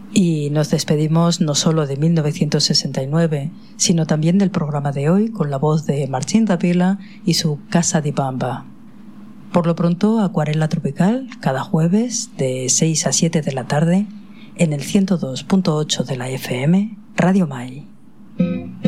Y nos despedimos no solo de 1969, sino también del programa de hoy con la voz de Martín Davila y su Casa di Bamba. Por lo pronto, Acuarela Tropical, cada jueves de 6 a 7 de la tarde, en el 102.8 de la FM, Radio Mai.